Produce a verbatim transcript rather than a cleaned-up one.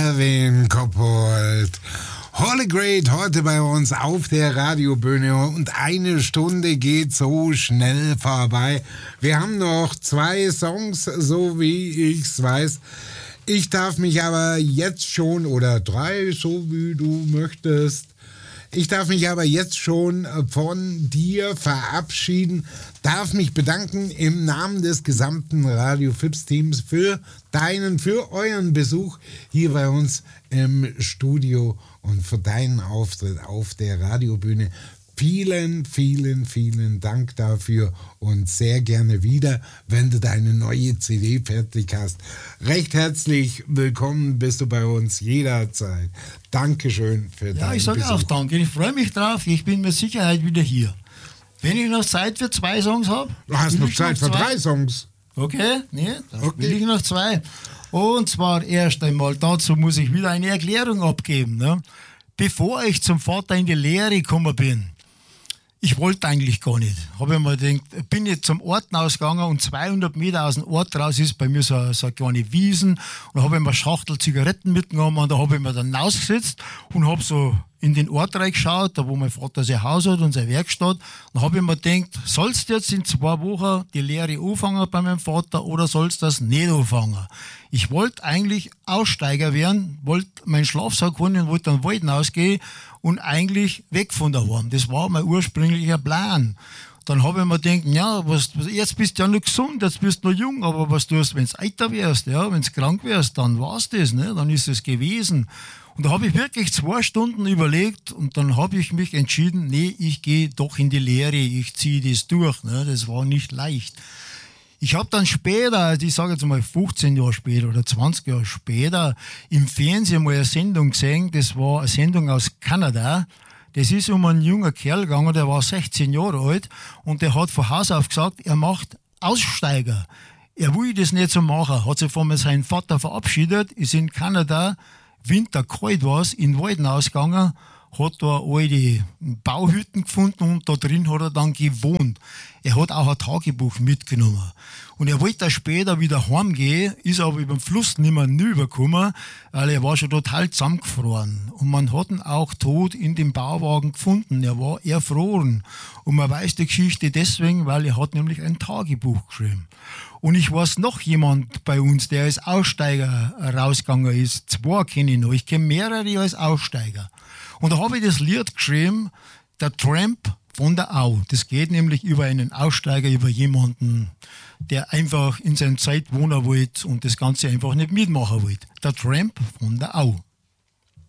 Erwin Koppold. Holy Great heute bei uns auf der Radiobühne und eine Stunde geht so schnell vorbei. Wir haben noch zwei Songs, so wie ich's weiß. Ich darf mich aber jetzt schon, oder drei, so wie du möchtest, ich darf mich aber jetzt schon von dir verabschieden, darf mich bedanken im Namen des gesamten Radio Fips Teams für deinen, für euren Besuch hier bei uns im Studio und für deinen Auftritt auf der Radiobühne. Vielen, vielen, vielen Dank dafür und sehr gerne wieder, wenn du deine neue C D fertig hast. Recht herzlich willkommen bist du bei uns jederzeit. Dankeschön für deinen Besuch. Ja, ich sage auch danke. Ich freue mich drauf. Ich bin mit Sicherheit wieder hier. Wenn ich noch Zeit für zwei Songs habe. Du hast noch Zeit für drei Songs. Okay, nee, dann okay. will ich noch zwei. Und zwar erst einmal, dazu muss ich wieder eine Erklärung abgeben. Ne? Bevor ich zum Vater in die Lehre gekommen bin, ich wollte eigentlich gar nicht. Habe ich mir gedacht, bin jetzt zum Ort ausgegangen und zweihundert Meter aus dem Ort raus ist bei mir so, so eine kleine Wiesen. Und da habe ich mir eine Schachtel Zigaretten mitgenommen und da habe ich mir dann rausgesetzt und habe so in den Ort reingeschaut, da wo mein Vater sein Haus hat und seine Werkstatt. Dann habe ich mir gedacht, sollst du jetzt in zwei Wochen die Lehre anfangen bei meinem Vater oder sollst du das nicht anfangen? Ich wollte eigentlich Aussteiger werden, wollte meinen Schlafsack holen und wollte dann Wald hinausgehen und eigentlich weg von daheim. Das war mein ursprünglicher Plan. Dann habe ich mir gedacht, ja, was, jetzt bist du ja noch gesund, jetzt bist du noch jung, aber was tust du, wenn du älter wärst, ja, wenn du krank wärst, dann war es das, ne? Dann ist es gewesen. Und da habe ich wirklich zwei Stunden überlegt und dann habe ich mich entschieden, nee, ich gehe doch in die Lehre, ich ziehe das durch. Ne? Das war nicht leicht. Ich habe dann später, also ich sage jetzt mal fünfzehn Jahre später oder zwanzig Jahre später, im Fernsehen mal eine Sendung gesehen, das war eine Sendung aus Kanada. Das ist um einen jungen Kerl gegangen, der war sechzehn Jahre alt und der hat von Haus auf gesagt, er macht Aussteiger. Er will das nicht so machen, hat sich von seinem Vater verabschiedet, ist in Kanada, Winter kalt war es, in den Wald ausgegangen, hat da alte Bauhütten gefunden und da drin hat er dann gewohnt. Er hat auch ein Tagebuch mitgenommen. Und er wollte später wieder heimgehen, ist aber über den Fluss nicht mehr rübergekommen, weil er war schon total zusammengefroren. Und man hat ihn auch tot in dem Bauwagen gefunden. Er war erfroren. Und man weiß die Geschichte deswegen, weil er hat nämlich ein Tagebuch geschrieben. Und ich weiß noch jemand bei uns, der als Aussteiger rausgegangen ist. Zwei kenne ich noch. Ich kenne mehrere als Aussteiger. Und da habe ich das Lied geschrieben, der Tramp von der Au. Das geht nämlich über einen Aussteiger, über jemanden, der einfach in seiner Zeit wohnen wollte und das Ganze einfach nicht mitmachen wollte. Der Tramp von der Au.